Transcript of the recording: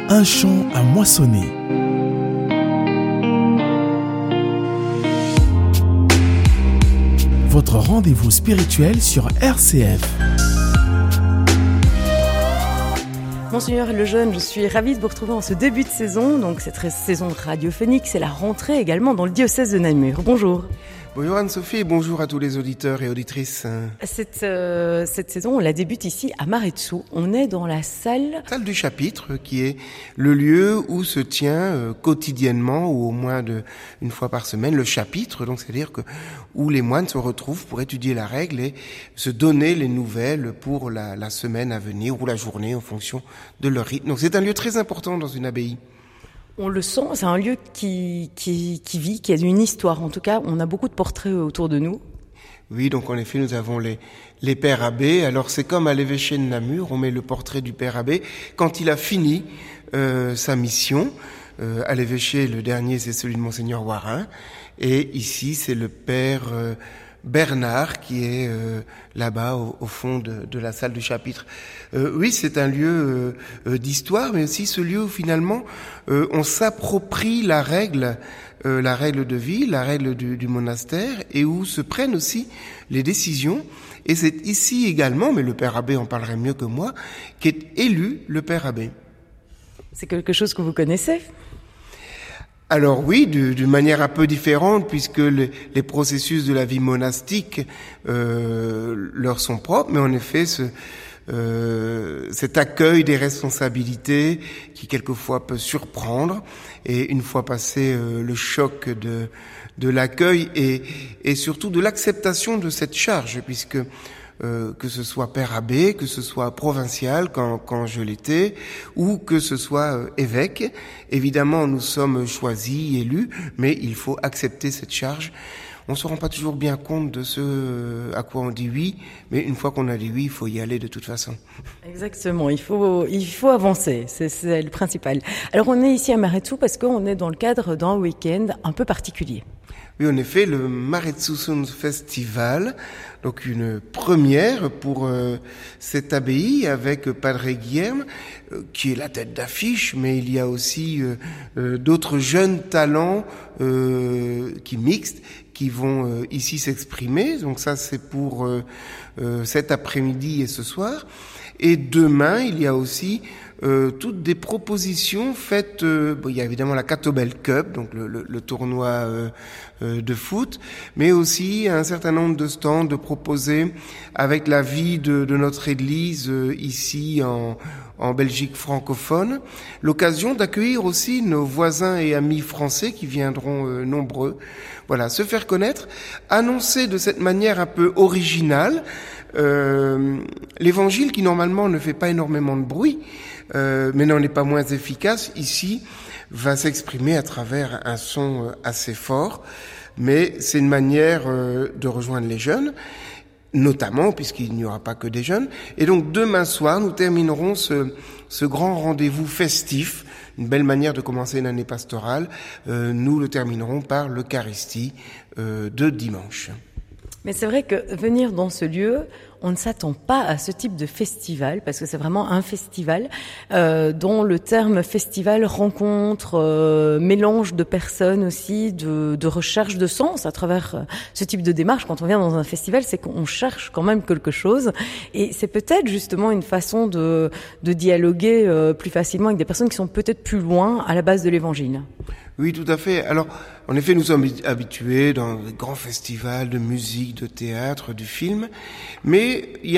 Un champ à moissonner. Votre rendez-vous spirituel sur RCF. Monseigneur Lejeune, je suis ravie de vous retrouver en ce début de saison. Donc cette saison radiophonique, c'est la rentrée également dans le diocèse de Namur. Bonjour. Bonjour Anne-Sophie et bonjour à tous les auditeurs et auditrices. Cette saison, on la débute ici à Maretsou. On est dans la salle Du chapitre, qui est le lieu où se tient quotidiennement ou au moins une fois par semaine le chapitre. Donc c'est-à-dire que où les moines se retrouvent pour étudier la règle et se donner les nouvelles pour la semaine à venir ou la journée en fonction de leur rythme. Donc c'est un lieu très important dans une abbaye. On le sent, c'est un lieu qui vit, qui a une histoire. En tout cas, on a beaucoup de portraits autour de nous. Oui, donc en effet, nous avons les pères abbés. Alors c'est comme à l'évêché de Namur, on met le portrait du père abbé quand il a fini sa mission. À l'évêché, le dernier, c'est celui de Monseigneur Warin. Et ici, c'est le père Bernard qui est là-bas au fond de la salle du chapitre. Oui, c'est un lieu d'histoire, mais aussi ce lieu où finalement on s'approprie la règle de vie, la règle du monastère, et où se prennent aussi les décisions. Et c'est ici également, mais le père abbé en parlerait mieux que moi, qu'est élu le père abbé. C'est quelque chose que vous connaissez ? Alors oui, d'une manière un peu différente, puisque les processus de la vie monastique leur sont propres, mais en effet, cet accueil des responsabilités qui quelquefois peut surprendre, et une fois passé le choc de l'accueil et surtout de l'acceptation de cette charge, puisque que ce soit père abbé, que ce soit provincial quand je l'étais, ou que ce soit évêque. Évidemment, nous sommes choisis, élus, mais il faut accepter cette charge. On se rend pas toujours bien compte de ce à quoi on dit oui, mais une fois qu'on a dit oui, il faut y aller de toute façon. Exactement, il faut avancer, c'est le principal. Alors on est ici à Maretsou parce qu'on est dans le cadre d'un week-end un peu particulier. Oui, en effet, le Maretsusun Festival, donc une première pour cette abbaye avec Padre Guilherme, qui est la tête d'affiche, mais il y a aussi d'autres jeunes talents qui mixtes, qui vont ici s'exprimer. Donc ça, c'est pour cet après-midi et ce soir. Et demain, il y a aussi toutes des propositions faites. Il y a évidemment la Catobel Cup, donc le tournoi de foot, mais aussi un certain nombre de stands de proposés avec la vie de notre Église ici en Belgique francophone. L'occasion d'accueillir aussi nos voisins et amis français qui viendront nombreux. Voilà, se faire connaître, annoncer de cette manière un peu originale l'évangile qui normalement ne fait pas énormément de bruit, mais n'en est pas moins efficace, ici, va s'exprimer à travers un son assez fort, mais c'est une manière de rejoindre les jeunes, notamment puisqu'il n'y aura pas que des jeunes. Et donc demain soir, nous terminerons ce grand rendez-vous festif, une belle manière de commencer une année pastorale. Nous le terminerons par l'Eucharistie de dimanche. Mais c'est vrai que venir dans ce lieu, on ne s'attend pas à ce type de festival, parce que c'est vraiment un festival dont le terme festival rencontre mélange de personnes aussi, de recherche de sens à travers ce type de démarche. Quand on vient dans un festival, c'est qu'on cherche quand même quelque chose, et c'est peut-être justement une façon de dialoguer plus facilement avec des personnes qui sont peut-être plus loin à la base de l'évangile. Oui, tout à fait. Alors, en effet, nous sommes habitués dans les grands festivals de musique, de théâtre, du film, mais il y a